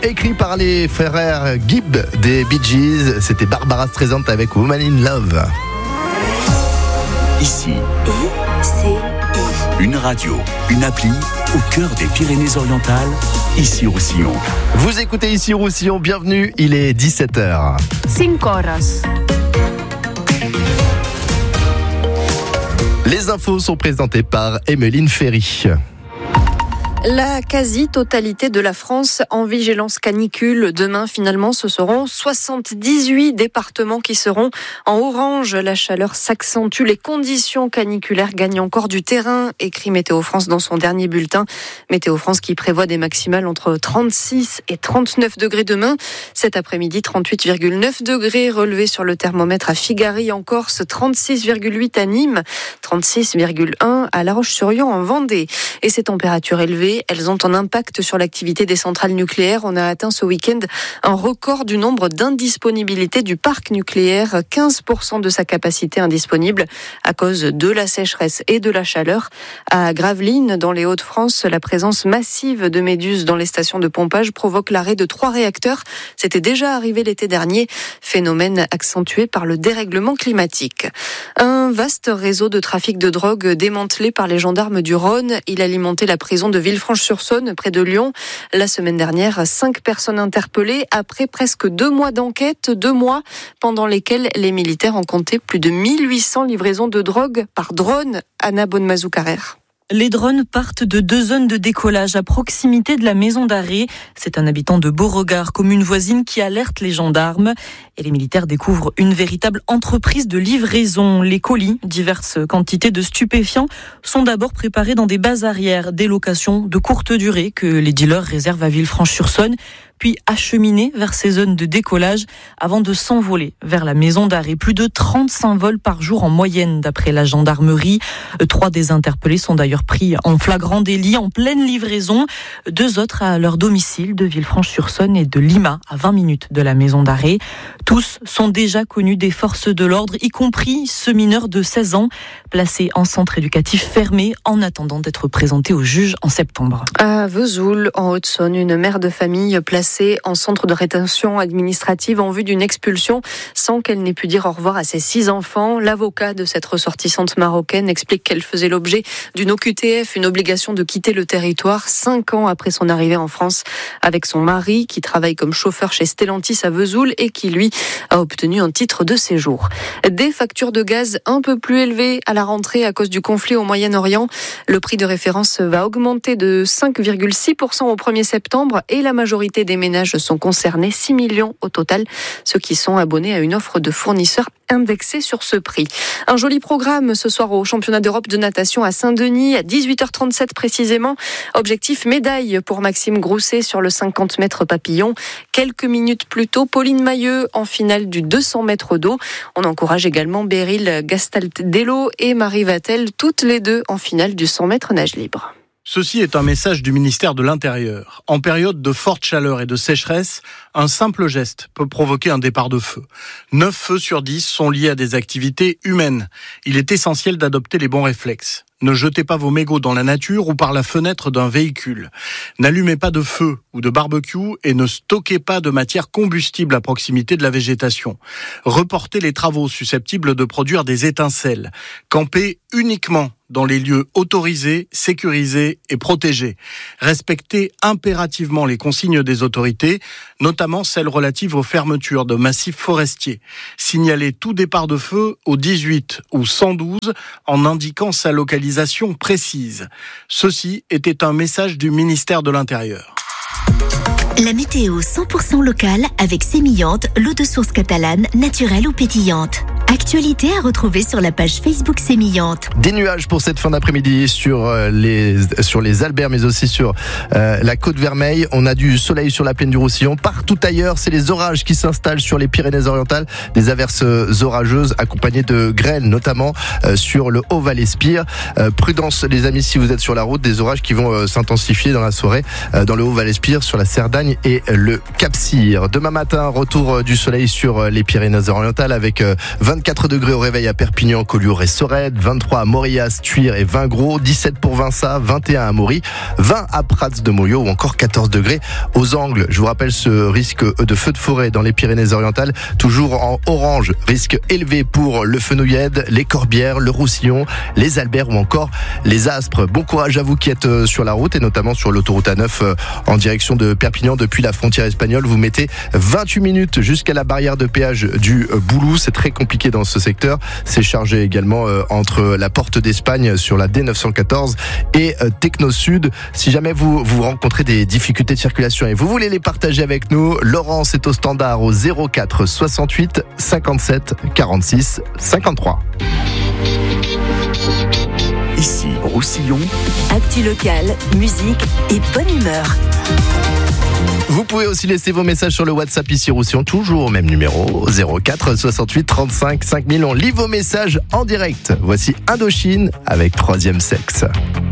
Écrit par les frères Gibb des Bee Gees, c'était Barbara Streisand avec Woman in Love. Ici, une radio, une appli au cœur des Pyrénées-Orientales, Issy-Roussillon. Vous écoutez Issy-Roussillon, bienvenue, il est 17h. 5 horas. Les infos sont présentées par Emeline Ferry. La quasi-totalité de la France en vigilance canicule. Demain, finalement, ce seront 78 départements qui seront en orange. La chaleur s'accentue. Les conditions caniculaires gagnent encore du terrain, écrit Météo France dans son dernier bulletin. Météo France qui prévoit des maximales entre 36 et 39 degrés demain. Cet après-midi, 38,9 degrés relevés sur le thermomètre à Figari en Corse, 36,8 à Nîmes, 36,1 à La Roche-sur-Yon en Vendée. Et ces températures élevées, elles ont un impact sur l'activité des centrales nucléaires. On a atteint ce week-end un record du nombre d'indisponibilités du parc nucléaire, 15% de sa capacité indisponible à cause de la sécheresse et de la chaleur. À Gravelines, dans les Hauts-de-France, la présence massive de méduses dans les stations de pompage provoque l'arrêt de 3 réacteurs. C'était déjà arrivé l'été dernier, phénomène accentué par le dérèglement climatique. Un vaste réseau de trafic de drogue démantelé par les gendarmes du Rhône. Il alimentait la prison de Villefranche-sur-Saône, près de Lyon. La semaine dernière, 5 personnes interpellées après presque 2 mois d'enquête, 2 mois pendant lesquels les militaires ont compté plus de 1800 livraisons de drogue par drone. Anna Bonmazou-Carrère. Les drones partent de 2 zones de décollage à proximité de la maison d'arrêt. C'est un habitant de Beauregard, commune voisine, qui alerte les gendarmes. Et les militaires découvrent une véritable entreprise de livraison. Les colis, diverses quantités de stupéfiants, sont d'abord préparés dans des bases arrières, des locations de courte durée que les dealers réservent à Villefranche-sur-Saône, puis acheminés vers ces zones de décollage avant de s'envoler vers la maison d'arrêt. Plus de 35 vols par jour en moyenne, d'après la gendarmerie. 3 des interpellés sont d'ailleurs pris en flagrant délit, en pleine livraison. 2 autres à leur domicile de Villefranche-sur-Saône et de Lima, à 20 minutes de la maison d'arrêt. Tous sont déjà connus des forces de l'ordre, y compris ce mineur de 16 ans, placé en centre éducatif fermé en attendant d'être présenté au juge en septembre. À Vesoul, en Haute-Saône, une mère de famille placée en centre de rétention administrative en vue d'une expulsion sans qu'elle n'ait pu dire au revoir à ses 6 enfants. L'avocat de cette ressortissante marocaine explique qu'elle faisait l'objet d'une OQTF, une obligation de quitter le territoire 5 ans après son arrivée en France avec son mari qui travaille comme chauffeur chez Stellantis à Vesoul et qui lui a obtenu un titre de séjour. Des factures de gaz un peu plus élevées à la rentrée à cause du conflit au Moyen-Orient. Le prix de référence va augmenter de 5,6% au 1er septembre et la majorité des ménages sont concernés, 6 millions au total, ceux qui sont abonnés à une offre de fournisseurs indexée sur ce prix. Un joli programme ce soir au championnat d'Europe de natation à Saint-Denis, à 18h37 précisément. Objectif médaille pour Maxime Grousset sur le 50 mètres papillon. Quelques minutes plus tôt, Pauline Mailleux en finale du 200 mètres d'eau. On encourage également Beryl Gastaldello et Marie Vatel, toutes les deux en finale du 100 mètres nage libre. Ceci est un message du ministère de l'Intérieur. En période de forte chaleur et de sécheresse, un simple geste peut provoquer un départ de feu. 9 feux sur 10 sont liés à des activités humaines. Il est essentiel d'adopter les bons réflexes. Ne jetez pas vos mégots dans la nature ou par la fenêtre d'un véhicule. N'allumez pas de feu ou de barbecue et ne stockez pas de matière combustible à proximité de la végétation. Reportez les travaux susceptibles de produire des étincelles. Campez uniquement dans les lieux autorisés, sécurisés et protégés. Respectez impérativement les consignes des autorités, notamment celles relatives aux fermetures de massifs forestiers. Signalez tout départ de feu au 18 ou 112 en indiquant sa localisation précise. Ceci était un message du ministère de l'Intérieur. La météo 100% locale avec Sémillante, l'eau de source catalane, naturelle ou pétillante. Actualité à retrouver sur la page Facebook Sémillante. Des nuages pour cette fin d'après-midi sur les Alberts, mais aussi sur la Côte Vermeille. On a du soleil sur la plaine du Roussillon. Partout ailleurs, c'est les orages qui s'installent sur les Pyrénées-Orientales. Des averses orageuses accompagnées de grêle, notamment sur le Haut-Val-Espire. Prudence, les amis, si vous êtes sur la route, des orages qui vont s'intensifier dans la soirée dans le Haut-Val-Espire, sur la Cerdagne et le Cap-Cyr. Demain matin, retour du soleil sur les Pyrénées-Orientales avec 24 24 degrés au réveil à Perpignan, Collioure et Sorède, 23 à Morias, Tuire et Vingros, 17 pour Vinça, 21 à Maury, 20 à Prats de Moyo ou encore 14 degrés aux Angles. Je vous rappelle ce risque de feu de forêt dans les Pyrénées-Orientales, toujours en orange, risque élevé pour le Fenouillède, les Corbières, le Roussillon, les Albert ou encore les Aspres. Bon courage à vous qui êtes sur la route et notamment sur l'autoroute A9 en direction de Perpignan depuis la frontière espagnole. Vous mettez 28 minutes jusqu'à la barrière de péage du Boulou. C'est très compliqué dans ce secteur. C'est chargé également entre la porte d'Espagne sur la D914 et Techno Sud. Si jamais vous rencontrez des difficultés de circulation et vous voulez les partager avec nous, Laurence est au standard au 04 68 57 46 53. Ici, Roussillon. Actu locale, musique et bonne humeur. Vous pouvez aussi laisser vos messages sur le WhatsApp ici Roussillon, toujours au même numéro, 04 68 35 5000. On lit vos messages en direct. Voici Indochine avec Troisième Sexe.